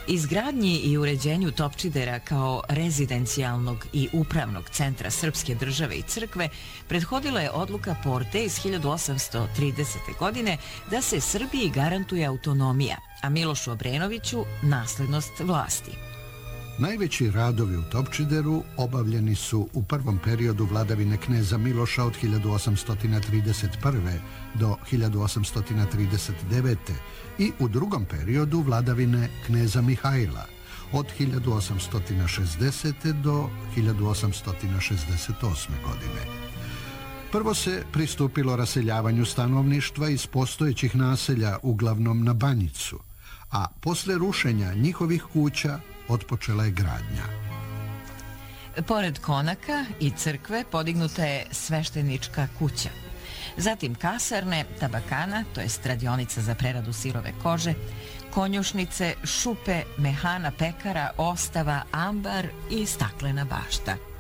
Izgradnji i uređenju Topčidera kao rezidencijalnog i upravnog centra srpske države i crkve prethodila je odluka Porte iz 1830. godine da se Srbiji garantuje autonomija, a Milošu Obrenoviću naslednost vlasti. Najveći radovi u Topčideru obavljeni su u prvom periodu vladavine kneza Miloša od 1831. do 1839. i u drugom periodu vladavine kneza Mihajla od 1860. do 1868. godine. Prvo se pristupilo raseljavanju stanovništva iz postojećih naselja, uglavnom na Banjicu, a posle rušenja njihovih kuća otpočela je gradnja. Pored konaka i crkve podignuta je sveštenička kuća. Zatim kasarne, tabakana, to je radionica za preradu sirove kože, konjušnice, šupe, mehana, pekara, ostava, ambar i staklena bašta.